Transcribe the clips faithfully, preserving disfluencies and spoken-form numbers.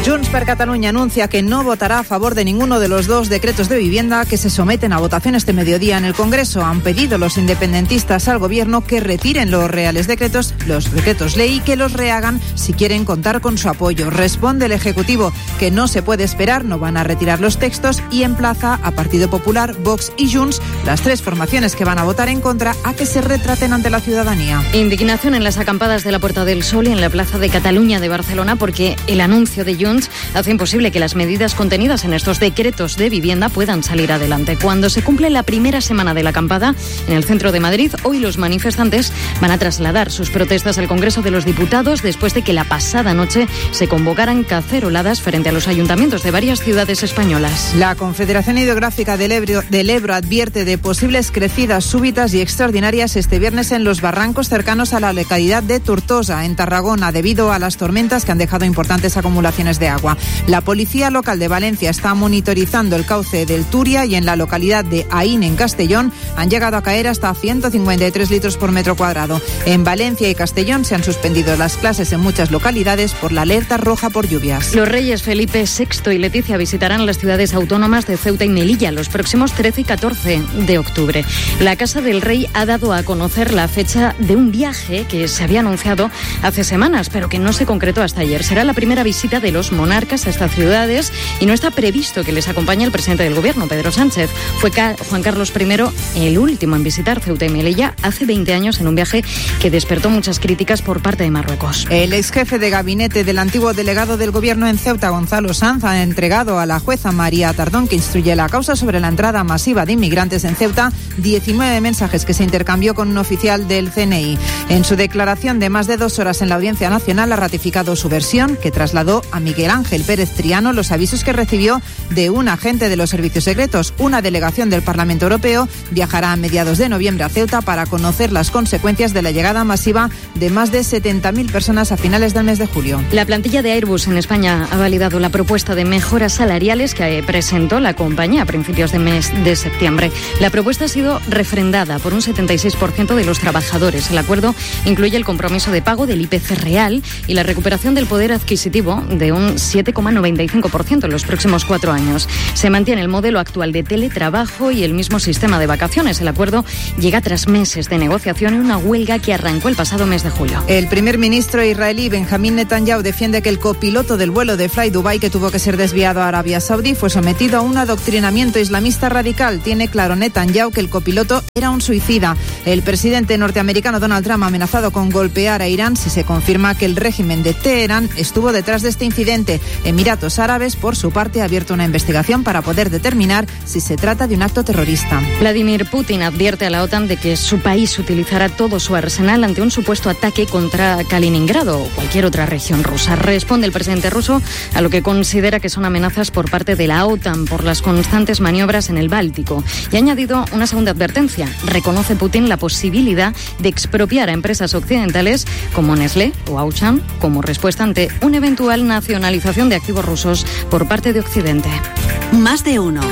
Junts per Catalunya anuncia que no votará a favor de ninguno de los dos decretos de vivienda que se someten a votación este mediodía en el Congreso. Han pedido los independentistas al Gobierno que retiren los reales decretos, los decretos ley, y que los rehagan si quieren contar con su apoyo. Responde el Ejecutivo que no se puede esperar, no van a retirar los textos, y emplaza a Partido Popular, Vox y Junts, las tres formaciones que van a votar en contra, a que se retraten ante la ciudadanía. Indignación en las acampadas de la Puerta del Sol y en la Plaza de Cataluña de Barcelona porque el anuncio de Junts hace imposible que las medidas contenidas en estos decretos de vivienda puedan salir adelante. Cuando se cumple la primera semana de la acampada en el centro de Madrid, hoy los manifestantes van a trasladar sus protestas al Congreso de los Diputados después de que la pasada noche se convocaran caceroladas frente a los ayuntamientos de varias ciudades españolas. La Confederación Hidrográfica del Ebro, del Ebro advierte de posibles crecidas súbitas y extraordinarias este viernes en los barrancos cercanos a la localidad de Tortosa, en Tarragona, debido a las tormentas que han dejado importantes acumulaciones de agua. La Policía Local de Valencia está monitorizando el cauce del Turia y en la localidad de Aín, en Castellón, han llegado a caer hasta ciento cincuenta y tres litros por metro cuadrado. En Valencia y Castellón se han suspendido las clases en muchas localidades por la alerta roja por lluvias. Los reyes Felipe sexto y Leticia visitarán las ciudades autónomas de Ceuta y Melilla los próximos trece y catorce de octubre. La Casa del Rey ha dado a conocer la fecha de un viaje que se había anunciado hace semanas, pero que no se concretó hasta ayer. Será la primera visita de los monarcas a estas ciudades y no está previsto que les acompañe el presidente del Gobierno, Pedro Sánchez. Fue Juan Carlos primero el último en visitar Ceuta y Melilla hace veinte años en un viaje que despertó muchas críticas por parte de Marruecos. El ex jefe de gabinete del antiguo delegado del Gobierno en Ceuta, Gonzalo Sanz, ha entregado a la jueza María Tardón, que instruye la causa sobre la entrada masiva de inmigrantes en Ceuta, diecinueve mensajes que se intercambió con un oficial del C N I. En su declaración de más de dos horas en la Audiencia Nacional ha ratificado su versión, que trasladó a Miguel Ángel Pérez Triano los avisos que recibió de un agente de los servicios secretos. Una delegación del Parlamento Europeo viajará a mediados de noviembre a Ceuta para conocer las consecuencias de la llegada masiva de más de setenta mil personas a finales del mes de julio. La plantilla de Airbus en España ha validado la propuesta de mejoras salariales que presentó la compañía a principios de mes de septiembre. La propuesta ha sido refrendada por un setenta y seis por ciento de los trabajadores. El acuerdo incluye el compromiso de pago del I P C real y la recuperación del poder adquisitivo de un siete coma noventa y cinco por ciento en los próximos cuatro años. Se mantiene el modelo actual de teletrabajo y el mismo sistema de vacaciones. El acuerdo llega tras meses de negociación y una huelga que arrancó el pasado mes de julio. El primer ministro israelí Benjamín Netanyahu defiende que el copiloto del vuelo de Fly Dubai, que tuvo que ser desviado a Arabia Saudí, fue sometido a un adoctrinamiento islamista radical. Tiene claro Netanyahu que el copiloto era un suicida. El presidente norteamericano Donald Trump ha amenazado con golpear a Irán si se confirma que el régimen de Teherán estuvo detrás de este incidente. Emiratos Árabes, por su parte, ha abierto una investigación para poder determinar si se trata de un acto terrorista. Vladimir Putin advierte a la OTAN de que su país utilizará todo su arsenal ante un supuesto ataque contra Kaliningrado o cualquier otra región rusa. Responde el presidente ruso a lo que considera que son amenazas por parte de la OTAN por las constantes maniobras en el Báltico. Y ha añadido una segunda advertencia. Reconoce Putin la posibilidad de expropiar a empresas occidentales como Nestlé o Auchan como respuesta ante una eventual nacionalización de activos rusos por parte de Occidente. Más de uno.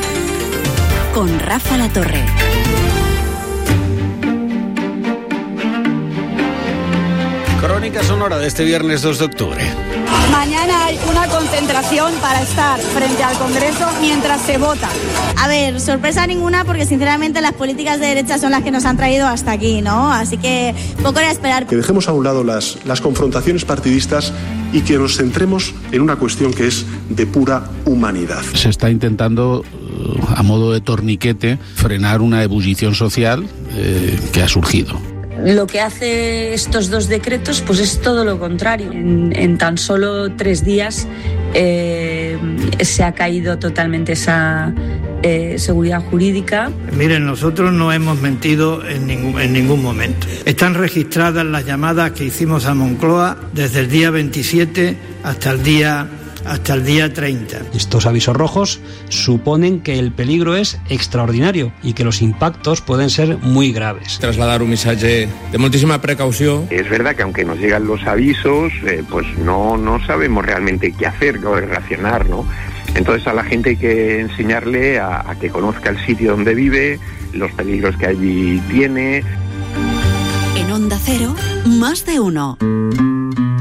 Con Rafa Latorre. Crónica sonora de este viernes dos de octubre. Mañana hay una concentración para estar frente al Congreso mientras se vota. A ver, sorpresa ninguna porque sinceramente las políticas de derecha son las que nos han traído hasta aquí, ¿no? Así que poco era esperar. Que dejemos a un lado las, las confrontaciones partidistas y que nos centremos en una cuestión que es de pura humanidad. Se está intentando, a modo de torniquete, frenar una ebullición social eh, que ha surgido. Lo que hace estos dos decretos pues es todo lo contrario. En, en tan solo tres días eh, se ha caído totalmente esa eh, seguridad jurídica. Miren, nosotros no hemos mentido en ningún, en ningún momento. Están registradas las llamadas que hicimos a Moncloa desde el día veintisiete hasta el día hasta el día treinta. Estos avisos rojos suponen que el peligro es extraordinario y que los impactos pueden ser muy graves. Trasladar un mensaje de muchísima precaución. Es verdad que aunque nos llegan los avisos, eh, pues no, no sabemos realmente qué hacer, cómo reaccionar, ¿no? Entonces a la gente hay que enseñarle a, a que conozca el sitio donde vive, los peligros que allí tiene. En Onda Cero, Más de uno.